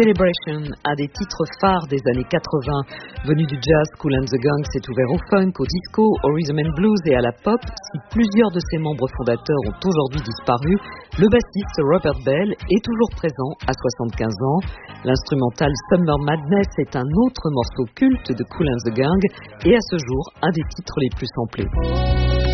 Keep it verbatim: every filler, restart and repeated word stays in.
Celebration, un des titres phares des années quatre-vingts. Venu du jazz, Kool and the Gang s'est ouvert au funk, au disco, au rhythm and blues et à la pop. Si plusieurs de ses membres fondateurs ont aujourd'hui disparu, le bassiste Robert Bell est toujours présent à soixante-quinze ans. L'instrumental Summer Madness est un autre morceau culte de Kool and the Gang et à ce jour un des titres les plus samplés.